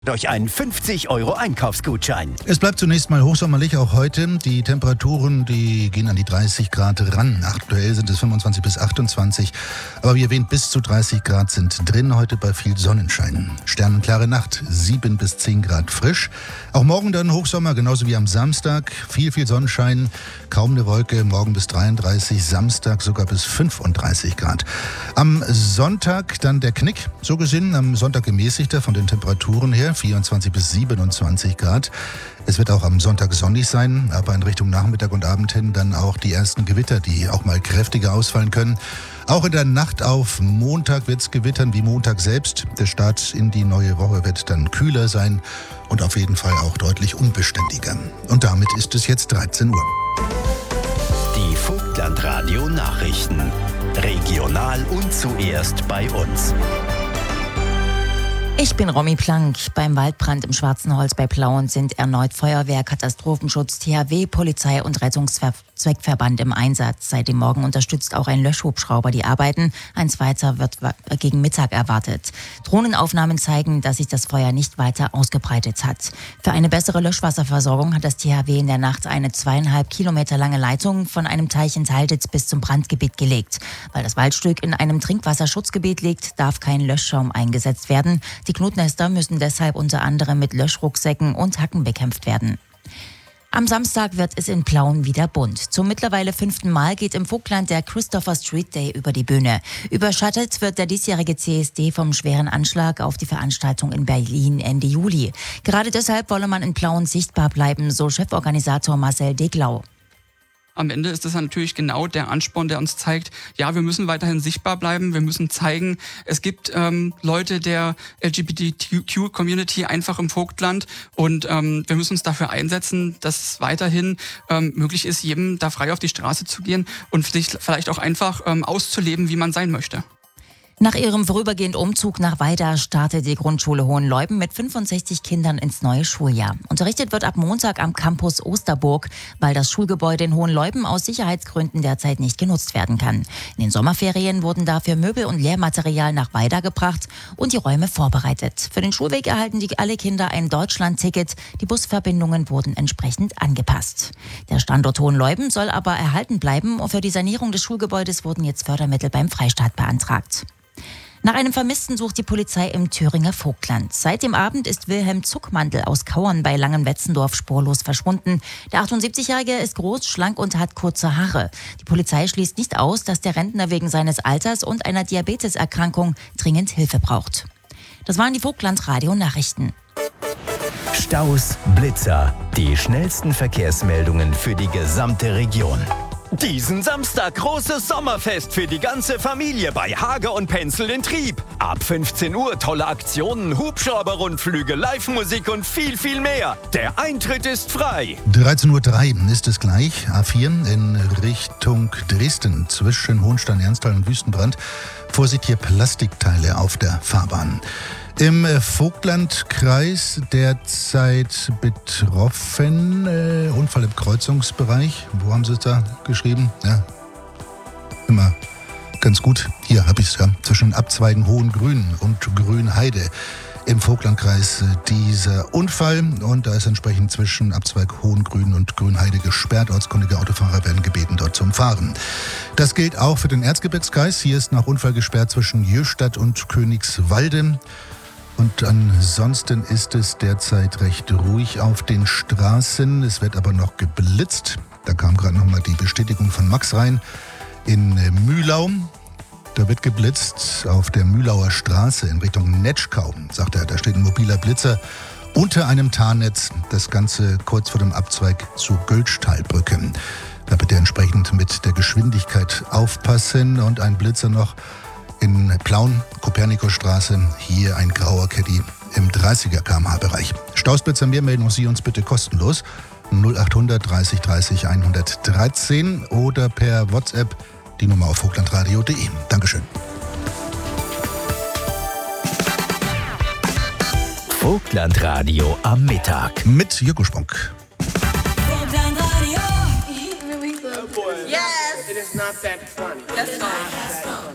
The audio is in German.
Durch einen 50€ Einkaufsgutschein. Es bleibt zunächst mal hochsommerlich, auch heute. Die Temperaturen, die gehen an die 30 Grad ran. Aktuell sind es 25 bis 28. Aber wie erwähnt, bis zu 30 Grad sind drin heute bei viel Sonnenschein. Sternenklare Nacht, 7 bis 10 Grad frisch. Auch morgen dann Hochsommer, genauso wie am Samstag. Viel Sonnenschein, kaum eine Wolke. Morgen bis 33, Samstag sogar bis 35 Grad. Am Sonntag dann der Knick, so gesehen. Am Sonntag gemäßigter von den Temperaturen her. 24 bis 27 Grad. Es wird auch am Sonntag sonnig sein, aber in Richtung Nachmittag und Abend hin dann auch die ersten Gewitter, die auch mal kräftiger ausfallen können. Auch in der Nacht auf Montag wird es gewittern, wie Montag selbst. Der Start in die neue Woche wird dann kühler sein und auf jeden Fall auch deutlich unbeständiger. Und damit ist es jetzt 13 Uhr. Die Vogtlandradio Nachrichten. Regional und zuerst bei uns. Ich bin Romy Plank. Beim Waldbrand im Schwarzenholz bei Plauen sind erneut Feuerwehr, Katastrophenschutz, THW, Polizei und Rettungszweckverband im Einsatz. Seit dem Morgen unterstützt auch ein Löschhubschrauber die Arbeiten. Ein zweiter wird gegen Mittag erwartet. Drohnenaufnahmen zeigen, dass sich das Feuer nicht weiter ausgebreitet hat. Für eine bessere Löschwasserversorgung hat das THW in der Nacht eine 2,5 Kilometer lange Leitung von einem Teich in Teilditz bis zum Brandgebiet gelegt. Weil das Waldstück in einem Trinkwasserschutzgebiet liegt, darf kein Löschschaum eingesetzt werden. Die Knutnester müssen deshalb unter anderem mit Löschrucksäcken und Hacken bekämpft werden. Am Samstag wird es in Plauen wieder bunt. Zum mittlerweile 5. Mal geht im Vogtland der Christopher Street Day über die Bühne. Überschattet wird der diesjährige CSD vom schweren Anschlag auf die Veranstaltung in Berlin Ende Juli. Gerade deshalb wolle man in Plauen sichtbar bleiben, so Cheforganisator Marcel Deglau. Am Ende ist das natürlich genau der Ansporn, der uns zeigt, ja, wir müssen weiterhin sichtbar bleiben, wir müssen zeigen, es gibt Leute der LGBTQ-Community einfach im Vogtland und wir müssen uns dafür einsetzen, dass es weiterhin möglich ist, jedem da frei auf die Straße zu gehen und sich vielleicht auch einfach auszuleben, wie man sein möchte. Nach ihrem vorübergehenden Umzug nach Weida startet die Grundschule Hohenleuben mit 65 Kindern ins neue Schuljahr. Unterrichtet wird ab Montag am Campus Osterburg, weil das Schulgebäude in Hohenleuben aus Sicherheitsgründen derzeit nicht genutzt werden kann. In den Sommerferien wurden dafür Möbel und Lehrmaterial nach Weida gebracht und die Räume vorbereitet. Für den Schulweg erhalten alle Kinder ein Deutschland-Ticket. Die Busverbindungen wurden entsprechend angepasst. Der Standort Hohenleuben soll aber erhalten bleiben und für die Sanierung des Schulgebäudes wurden jetzt Fördermittel beim Freistaat beantragt. Nach einem Vermissten sucht die Polizei im Thüringer Vogtland. Seit dem Abend ist Wilhelm Zuckmantel aus Kauern bei Langenwetzendorf spurlos verschwunden. Der 78-Jährige ist groß, schlank und hat kurze Haare. Die Polizei schließt nicht aus, dass der Rentner wegen seines Alters und einer Diabeteserkrankung dringend Hilfe braucht. Das waren die Vogtland-Radio-Nachrichten. Staus, Blitzer, die schnellsten Verkehrsmeldungen für die gesamte Region. Diesen Samstag großes Sommerfest für die ganze Familie bei Hager und Penzel in Trieb. Ab 15 Uhr tolle Aktionen, Hubschrauber-Rundflüge, Live-Musik und viel mehr. Der Eintritt ist frei. 13:03 Uhr ist es gleich. A4 in Richtung Dresden zwischen Hohenstein-Ernsthal und Wüstenbrand. Vorsicht, hier Plastikteile auf der Fahrbahn. Im Vogtlandkreis derzeit betroffen, Unfall im Kreuzungsbereich. Wo haben Sie es da geschrieben? Ja, immer ganz gut. Hier habe ich es ja, zwischen Abzweigen Hohengrün und Grünheide. Im Vogtlandkreis dieser Unfall und da ist entsprechend zwischen Abzweig Hohengrün und Grünheide gesperrt. Ortskundige Autofahrer werden gebeten, dort zu umfahren. Das gilt auch für den Erzgebirgskreis. Hier ist nach Unfall gesperrt zwischen Jöstadt und Königswalde. Und ansonsten ist es derzeit recht ruhig auf den Straßen. Es wird aber noch geblitzt. Da kam gerade noch mal die Bestätigung von Max rein. In Mühlau, da wird geblitzt auf der Mühlauer Straße in Richtung Netschkau, sagt er. Da steht ein mobiler Blitzer unter einem Tarnnetz. Das Ganze kurz vor dem Abzweig zur Gölschtalbrücke. Da bitte entsprechend mit der Geschwindigkeit aufpassen. Und ein Blitzer noch in Plauen, Kopernikusstraße, hier ein grauer Caddy im 30er km/h-Bereich. Stausblitzer mehr melden Sie uns bitte kostenlos 0800 30 30 113 oder per WhatsApp die Nummer auf vogtlandradio.de. Dankeschön. Vogtlandradio am Mittag. Mit Jürgen Spunk. Vogtlandradio. Yes. It is not that funny. That's fine.